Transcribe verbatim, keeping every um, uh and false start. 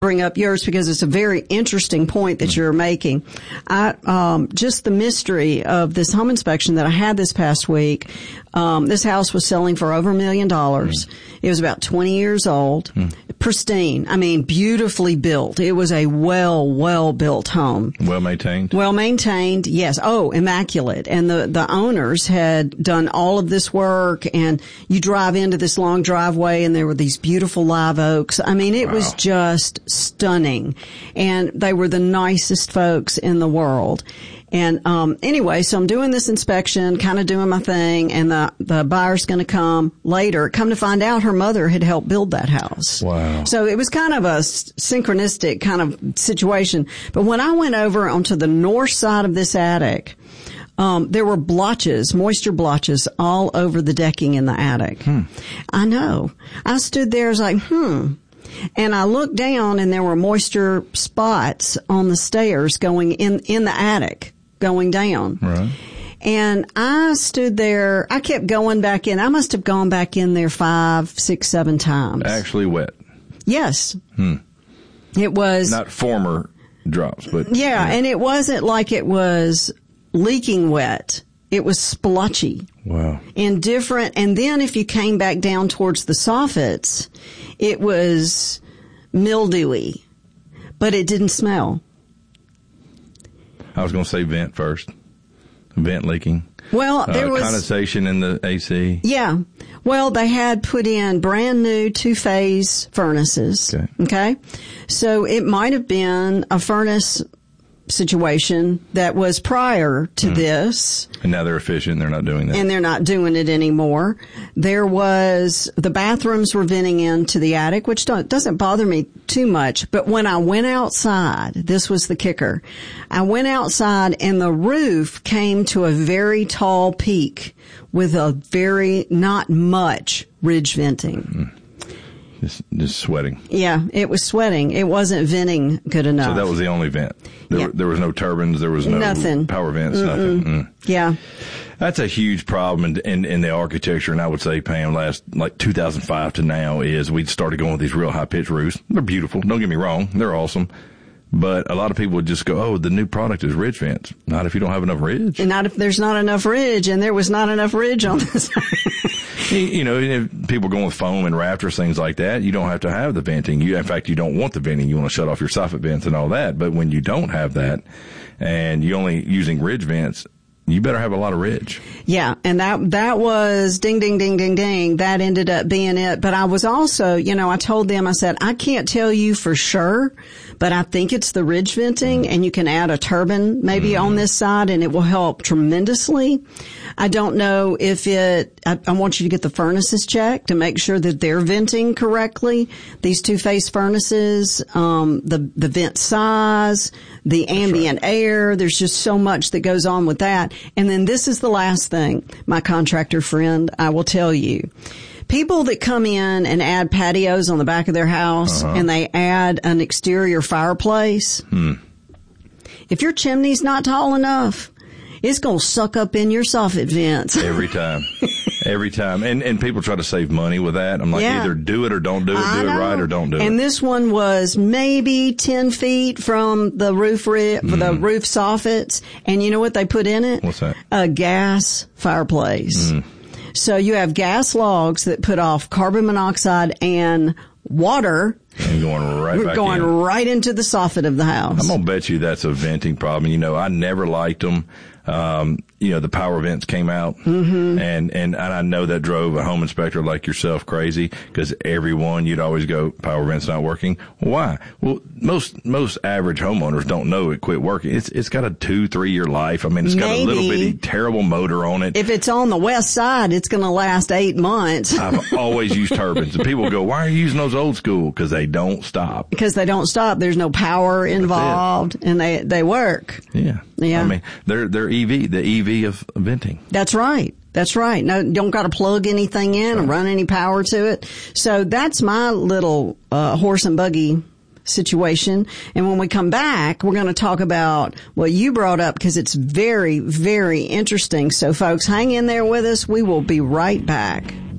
bring up yours because it's a very interesting point that you're making. I, um, just the mystery of this home inspection that I had this past week. Um, this house was selling for over a million dollars. Mm. It was about twenty years old, mm. pristine. I mean, beautifully built. It was a well, well built home. Well maintained? Well maintained, yes. Oh, immaculate. And the, the owners had done all of this work, and you drive into this long driveway and there were these beautiful live oaks. I mean, it wow. was just stunning. And they were the nicest folks in the world. And, um, anyway, so I'm doing this inspection, kind of doing my thing, and the, the buyer's going to come later. Come to find out her mother had helped build that house. Wow. So it was kind of a synchronistic kind of situation. But when I went over onto the north side of this attic, um, there were blotches, moisture blotches all over the decking in the attic. Hmm. I know. I stood there, I was like, hmm. And I looked down and there were moisture spots on the stairs going in, in the attic. Going down. Right. And I stood there, I kept going back in. I must have gone back in there five, six, seven times. Actually wet. Yes. Hmm. It was. Not former drops, but. Yeah, yeah, and it wasn't like it was leaking wet. It was splotchy. Wow. And different. And then if you came back down towards the soffits, it was mildewy, but it didn't smell. I was going to say vent first. Vent leaking. Well, there uh, was condensation in the A C. Yeah. Well, they had put in brand new two-phase furnaces. Okay. Okay. So it might have been a furnace situation that was prior to mm. this. And now they're efficient. They're not doing that. And they're not doing it anymore. There was, the bathrooms were venting into the attic, which don't, doesn't bother me too much. But when I went outside, this was the kicker. I went outside and the roof came to a very tall peak with a very, not much ridge venting. Mm. Just, just sweating. Yeah, it was sweating. It wasn't venting good enough. So that was the only vent. There, yeah. there was no turbines. There was no nothing. Power vents. Mm-mm. Nothing. Mm. Yeah. That's a huge problem in, in, in the architecture. And I would say, Pam, last, like two thousand five to now is we started going with these real high pitched roofs. They're beautiful. Don't get me wrong. They're awesome. But a lot of people would just go, oh, the new product is ridge vents. Not if you don't have enough ridge. And not if there's not enough ridge, and there was not enough ridge on this. You know, if people going with foam and rafters, things like that, you don't have to have the venting. You, in fact, you don't want the venting. You want to shut off your soffit vents and all that. But when you don't have that and you're only using ridge vents, you better have a lot of ridge. Yeah, and that that was ding, ding, ding, ding, ding. That ended up being it. But I was also, you know, I told them, I said, I can't tell you for sure, but I think it's the ridge venting, and you can add a turbine maybe mm. on this side, and it will help tremendously. I don't know if it, I, I want you to get the furnaces checked to make sure that they're venting correctly. These two-phase furnaces, um, the, the vent size, the ambient right. air, there's just so much that goes on with that. And then this is the last thing, my contractor friend, I will tell you. People that come in and add patios on the back of their house uh-huh. and they add an exterior fireplace, hmm. if your chimney's not tall enough, it's going to suck up in your soffit vents. Every time. Every time. And and people try to save money with that. I'm like, yeah. either do it or don't do it. I do know. it right or don't do and it. And this one was maybe ten feet from the roof ri- mm. the roof soffits. And you know what they put in it? What's that? A gas fireplace. Mm. So you have gas logs that put off carbon monoxide and water. And going right We're back going in. right into the soffit of the house. I'm going to bet you that's a venting problem. You know, I never liked them. Um, you know, the power vents came out mm-hmm. and, and, and I know that drove a home inspector like yourself crazy because everyone, you'd always go, power vent's not working. Why? Well, most, most average homeowners don't know it quit working. It's, it's got a two, three year life. I mean, it's got Maybe. a little bitty terrible motor on it. If it's on the west side, it's going to last eight months. I've always used turbines and people go, why are you using those old school? Cause they don't stop. Because they don't stop. There's no power involved and they, they work. Yeah. Yeah. I mean, they're, they're E V, the E V of venting. That's right. That's right. No, don't got to plug anything in or run any power to it. So that's my little, uh, horse and buggy situation. And when we come back, we're going to talk about what you brought up because it's very, very interesting. So folks, hang in there with us. We will be right back.